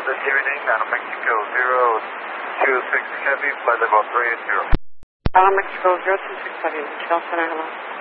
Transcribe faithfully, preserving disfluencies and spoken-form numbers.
evening, Aeromexico zero two six Heavy, flight level three eight zero. Aeromexico zero two six Heavy, Michelle Center, hello.